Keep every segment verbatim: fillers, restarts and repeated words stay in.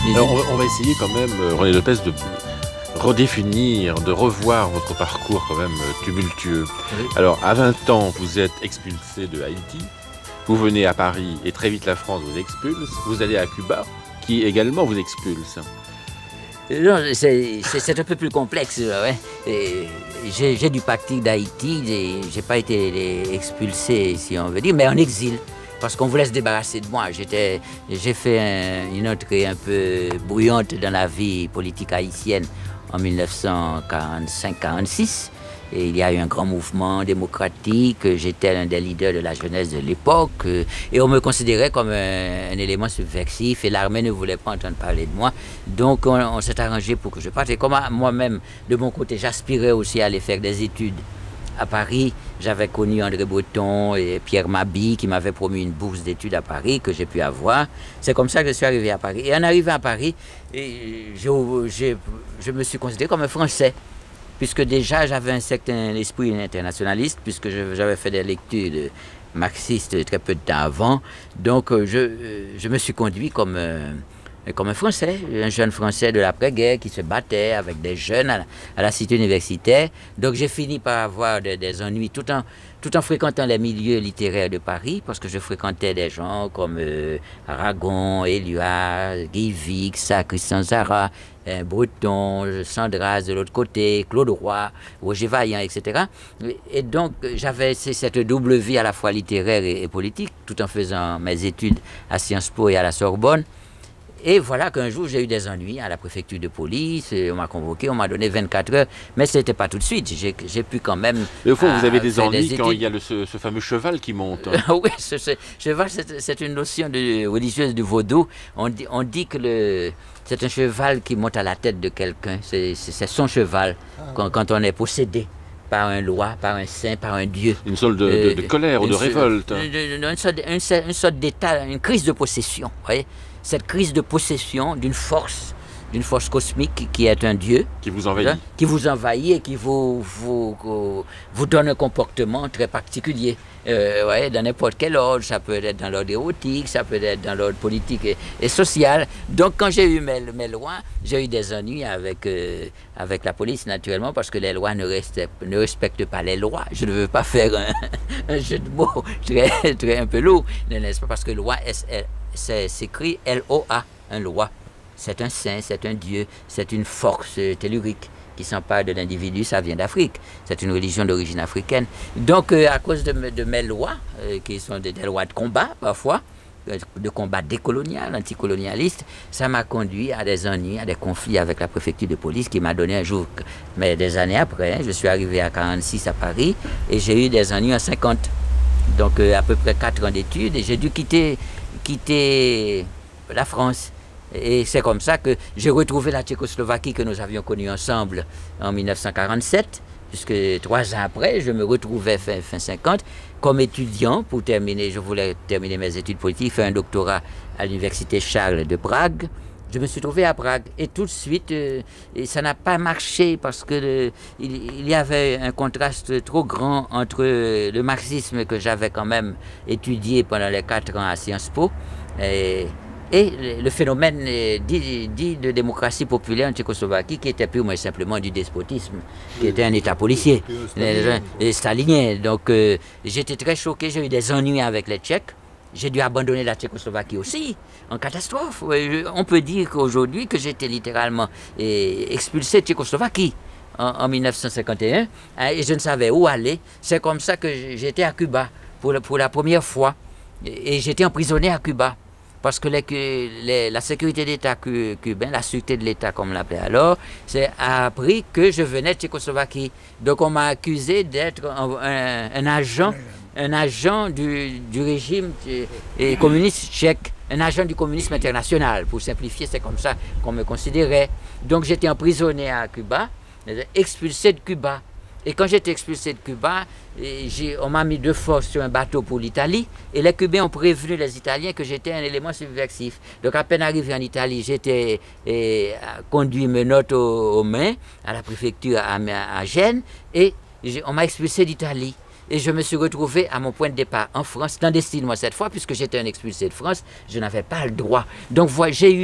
Alors, on, va, on va essayer quand même, René Lopez, de redéfinir, de revoir votre parcours quand même tumultueux. Oui. Alors, à vingt ans, vous êtes expulsé de Haïti, vous venez à Paris et très vite la France vous expulse, vous allez à Cuba, qui également vous expulse. Non, c'est un peu plus complexe. Ouais. J'ai dû partir d'Haïti, j'ai pas été expulsé, si on veut dire, mais en exil. Parce qu'on voulait se débarrasser de moi. J'ai fait un, une entrée un peu bruyante dans la vie politique haïtienne en mille neuf cent quarante-cinq quarante-six. Et il y a eu un grand mouvement démocratique. J'étais l'un des leaders de la jeunesse de l'époque. Et on me considérait comme un, un élément subversif. Et l'armée ne voulait pas entendre parler de moi. Donc on, on s'est arrangé pour que je parte. Et comme moi-même, de mon côté, j'aspirais aussi à aller faire des études à Paris, j'avais connu André Breton et Pierre Mabille qui m'avaient promis une bourse d'études à Paris que j'ai pu avoir. C'est comme ça que je suis arrivé à Paris. Et en arrivant à Paris, je, je, je me suis considéré comme un Français, puisque déjà j'avais un certain esprit internationaliste, puisque j'avais fait des lectures marxistes très peu de temps avant. Donc je, je me suis conduit comme... comme un Français, un jeune Français de l'après-guerre qui se battait avec des jeunes à la, à la cité universitaire. Donc j'ai fini par avoir des, des ennuis tout en, tout en fréquentant les milieux littéraires de Paris, parce que je fréquentais des gens comme euh, Aragon, Éluard, Guy Vix, Christian Zara, euh, Breton, Sandras de l'autre côté, Claude Roy, Roger Vaillant, et cetera. Et donc j'avais cette double vie à la fois littéraire et, et politique, tout en faisant mes études à Sciences Po et à la Sorbonne. Et voilà qu'un jour, j'ai eu des ennuis à la préfecture de police, on m'a convoqué, on m'a donné vingt-quatre heures, mais ce n'était pas tout de suite, j'ai pu quand même... Mais au fond, vous avez des ennuis des quand il y a le, ce, ce fameux cheval qui monte. Oui, ce, ce cheval, c'est une notion de, religieuse du vaudou. On dit, on dit que c'est un cheval qui monte à la tête de quelqu'un, c'est son cheval, quand, quand on est possédé par un loi, par un saint, par un dieu. Une sorte de, de, de colère ou de révolte. Une, une sorte, une, une sorte d'état, une crise de possession, vous voyez. Cette crise de possession d'une force, d'une force cosmique qui est un dieu. Qui vous envahit. Hein, qui vous envahit et qui vous, vous, vous, vous donne un comportement très particulier. Euh, ouais, dans n'importe quel ordre, ça peut être dans l'ordre érotique, ça peut être dans l'ordre politique et, et social. Donc quand j'ai eu mes, mes lois, j'ai eu des ennuis avec, euh, avec la police naturellement, parce que les lois ne, restent, ne respectent pas les lois. Je ne veux pas faire un, un jeu de mots très, très un peu lourd, n'est-ce pas? Parce que loi, s'écrit L O A, un loi. C'est un saint, c'est un dieu, c'est une force tellurique qui s'empare de l'individu, ça vient d'Afrique. C'est une religion d'origine africaine. Donc, euh, à cause de, de mes lois, euh, qui sont des, des lois de combat parfois, de combat décolonial, anticolonialiste, ça m'a conduit à des ennuis, à des conflits avec la préfecture de police qui m'a donné un jour, mais des années après, hein, je suis arrivé à quarante-six à Paris et j'ai eu des ennuis en cinquante. Donc, euh, à peu près quatre ans d'études et j'ai dû quitter, quitter la France. Et c'est comme ça que j'ai retrouvé la Tchécoslovaquie que nous avions connue ensemble en mille neuf cent quarante-sept, puisque trois ans après, je me retrouvais fin, fin cinquante comme étudiant pour terminer, je voulais terminer mes études politiques, faire un doctorat à l'université Charles de Prague. Je me suis trouvé à Prague et tout de suite, euh, et ça n'a pas marché parce que le, il, il y avait un contraste trop grand entre le marxisme que j'avais quand même étudié pendant les quatre ans à Sciences Po et Et le phénomène dit, dit de démocratie populaire en Tchécoslovaquie, qui était purement et simplement du despotisme, qui était un État policier, et stalinien. Donc euh, j'étais très choqué, j'ai eu des ennuis avec les Tchèques. J'ai dû abandonner la Tchécoslovaquie aussi, en catastrophe. On peut dire qu'aujourd'hui que j'étais littéralement expulsé de Tchécoslovaquie en, en mille neuf cent cinquante et un, hein, et je ne savais où aller. C'est comme ça que j'étais à Cuba pour, pour la première fois, et j'étais emprisonné à Cuba. Parce que les, les, la sécurité d'État cubain, la sûreté de l'État comme on l'appelait alors, a appris que je venais de Tchécoslovaquie. Donc on m'a accusé d'être un, un, un agent, un agent du, du régime et communiste tchèque, un agent du communisme international. Pour simplifier, c'est comme ça qu'on me considérait. Donc j'étais emprisonné à Cuba, expulsé de Cuba. Et quand j'étais expulsé de Cuba, on m'a mis de force sur un bateau pour l'Italie. Et les Cubains ont prévenu les Italiens que j'étais un élément subversif. Donc à peine arrivé en Italie, j'étais conduit menottes aux, aux mains à la préfecture à, à Gênes. Et on m'a expulsé d'Italie. Et je me suis retrouvé à mon point de départ en France, clandestinement cette fois, puisque j'étais un expulsé de France, je n'avais pas le droit. Donc voilà, j'ai eu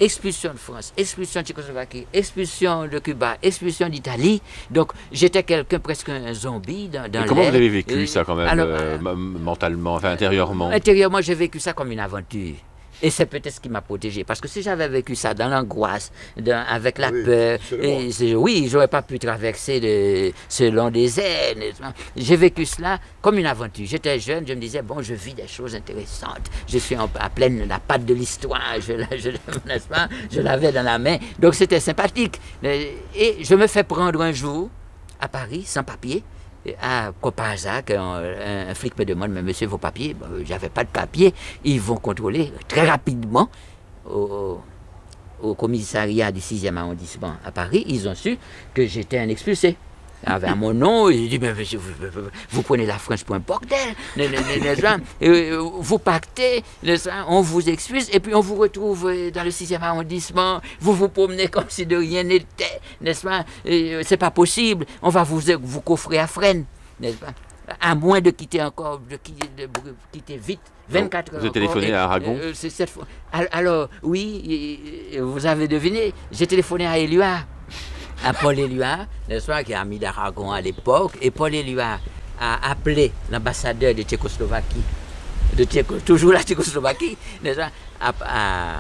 expulsion de France, expulsion de Tchécoslovaquie, expulsion de Cuba, expulsion d'Italie. Donc j'étais quelqu'un, presque un zombie dans, dans Et comment l'air. vous avez vécu Euh, ça quand même, alors, euh, euh, mentalement, enfin intérieurement? Intérieurement, j'ai vécu ça comme une aventure. Et c'est peut-être ce qui m'a protégé. Parce que si j'avais vécu ça dans l'angoisse, dans- avec la Oui, peur, absolument. et c'est- oui, j'aurais pas pu traverser le, ce long désert. n'est-ce pas. J'ai vécu cela comme une aventure. J'étais jeune, je me disais, bon, je vis des choses intéressantes. Je suis en- à pleine la patte de l'histoire, je, la- je, n'est-ce pas, je l'avais dans la main. Donc c'était sympathique. Et je me fais prendre un jour à Paris, sans papier. Ah, comme par hasard, un, un flic me demande, mais monsieur, vos papiers, bon, j'avais pas de papiers, ils vont contrôler très rapidement au, au commissariat du sixième arrondissement à Paris, ils ont su que j'étais un expulsé. Avec mon nom, ils disent, mais monsieur, vous, vous, vous prenez la France pour un bordel, n'est-ce pas? Vous partez, n'est-ce pas? On vous expulse, et puis on vous retrouve dans le sixième arrondissement, vous vous promenez comme si de rien n'était, n'est-ce pas? C'est pas possible, on va vous, vous coffrer à Fresnes, n'est-ce pas? À moins de quitter encore, de quitter, de quitter vite, vingt-quatre heures. Vous avez téléphoné encore, à Aragon? euh, c'est cette fois. Alors, oui, vous avez deviné, j'ai téléphoné à Éluard. À Paul Éluard, n'est-ce pas, qui est ami d'Aragon à l'époque, et Paul Éluard a appelé l'ambassadeur de Tchécoslovaquie, de Tchéco, toujours la Tchécoslovaquie, n'est-ce pas, à, à,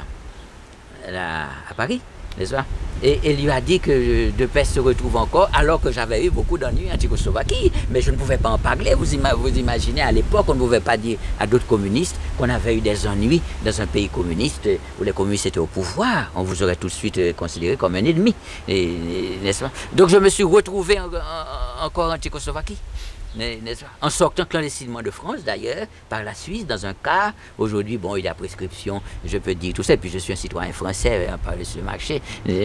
à, à Paris, n'est-ce pas, et il lui a dit que De Pest se retrouve encore, alors que j'avais eu beaucoup d'ennuis en Tchécoslovaquie, mais je ne pouvais pas en parler. Vous, ima vous imaginez, à l'époque, on ne pouvait pas dire à d'autres communistes qu'on avait eu des ennuis dans un pays communiste où les communistes étaient au pouvoir. On vous aurait tout de suite considéré comme un ennemi, n'est-ce pas? Donc je me suis retrouvé en, en, encore en Tchécoslovaquie. N'est-ce pas? En sortant clandestinement de France, d'ailleurs, par la Suisse, dans un cas. Aujourd'hui, bon, il y a prescription, je peux dire tout ça. Et puis, je suis un citoyen français, on parle sur le marché.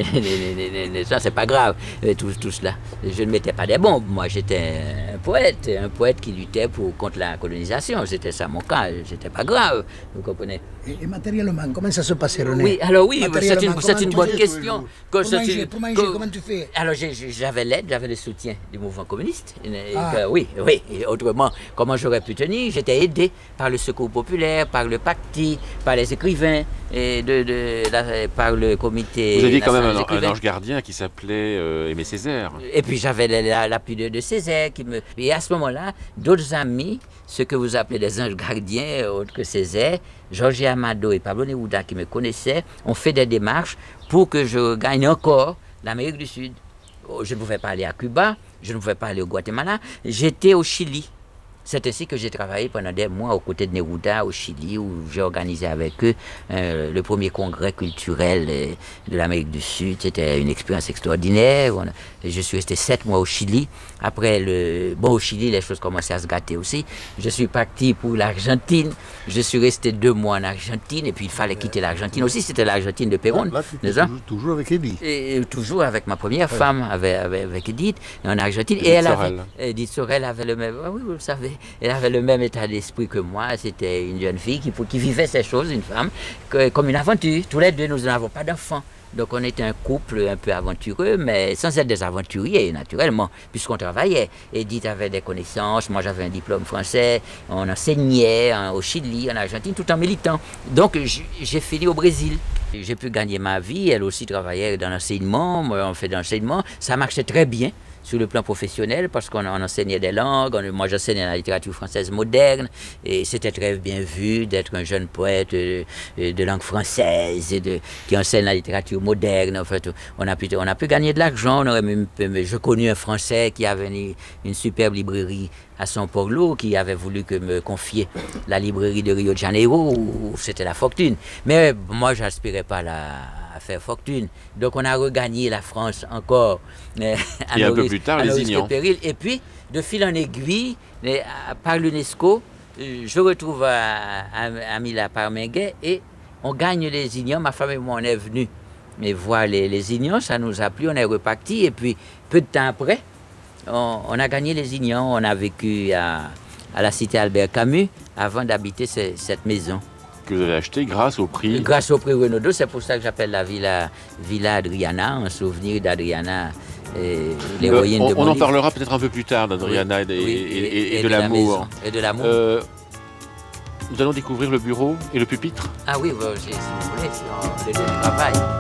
Ça, c'est pas grave, tout, tout cela. Je ne mettais pas des bombes. Moi, j'étais un poète, un poète qui luttait pour, contre la colonisation. C'était ça mon cas, c'était pas grave, vous comprenez? Et, et matériellement, comment ça se passait, René? Oui, alors oui, c'est une, Matériellement, une comment bonne tu fais question. Pour Que c'est manger, une- pour manger, que- comment tu fais? Alors j'ai- j'ai- j'avais l'aide, j'avais le soutien du mouvement communiste. Et Ah. que, oui, oui. Et autrement, comment j'aurais pu tenir? J'étais aidé par le Secours populaire, par le Pacti, par les écrivains, et de, de, la- par le comité. Vous aviez quand même national un, des un écrivains. ange gardien qui s'appelait euh, Aimé Césaire. Et puis j'avais la- la- l'appui de, de Césaire qui me. Et à ce moment-là, d'autres amis, ceux que vous appelez des anges gardiens, autres que Césaire, Georges Amado et Pablo Neruda qui me connaissaient, ont fait des démarches pour que je gagne encore l'Amérique du Sud. Oh, je ne pouvais pas aller à Cuba, je ne pouvais pas aller au Guatemala, j'étais au Chili. C'est ainsi que j'ai travaillé pendant des mois aux côtés de Neruda au Chili, où j'ai organisé avec eux euh, le premier congrès culturel euh, de l'Amérique du Sud. C'était une expérience extraordinaire. On a- je suis resté sept mois au Chili. Après, le, bon, au Chili, les choses commençaient à se gâter aussi. Je suis parti pour l'Argentine. Je suis resté deux mois en Argentine, et puis il fallait quitter l'Argentine aussi. C'était l'Argentine de Perón. Là, tu étais n'est-ce pas? toujours, toujours avec Eddie. Et toujours avec ma première femme, avec, avec, avec Edith, en Argentine. Edith et elle Sorel. avait, Edith Sorel avait le même, ah oui, vous le savez, elle avait le même état d'esprit que moi. C'était une jeune fille qui, qui vivait ces choses, une femme, que, comme une aventure. Tous les deux, nous n'avons pas d'enfants. Donc on était un couple un peu aventureux, mais sans être des aventuriers, naturellement, puisqu'on travaillait. Edith avait des connaissances, moi j'avais un diplôme français, on enseignait hein, au Chili, en Argentine, tout en militant. Donc j- j'ai fini au Brésil. J'ai pu gagner ma vie, elle aussi travaillait dans l'enseignement, moi on fait de l'enseignement, ça marchait très bien sur le plan professionnel parce qu'on on enseignait des langues, on- moi j'enseignais la littérature française moderne et c'était très bien vu d'être un jeune poète euh, euh, de langue française et de, qui enseigne la littérature moderne. En fait, on a pu, on a pu gagner de l'argent. On aurait même, je connais un Français qui avait une, une superbe librairie à São Paulo, qui avait voulu que me confier la librairie de Rio de Janeiro, où c'était la fortune. Mais moi, je n'aspirais pas la, à faire fortune. Donc, on a regagné la France encore. euh, à Et un peu nos plus tard, risques- à les nos risques et Ignans. périls. Et puis, de fil en aiguille, mais, à- par l'UNESCO, euh, je retrouve à, à, à Mila Parmenguet et on gagne les Ignans. Ma femme et moi, on est venus mais voir les, les Ignans, ça nous a plu, on est reparti. Et puis, peu de temps après, on, on a gagné les Ignans. On a vécu à, à la cité Albert Camus avant d'habiter ce- cette maison. Que vous avez acheté grâce au prix. Grâce au prix Renaudot, c'est pour ça que j'appelle la villa, villa Adriana, en souvenir d'Adriana, euh, l'héroïne Euh, on de mon on en livre. parlera peut-être un peu plus tard d'Adriana et, Oui, oui, et- et- et et de la l'amour. maison, Et de l'amour. Euh, nous allons découvrir le bureau et le pupitre. Ah oui, bah, si si vous voulez, si on fait le travail.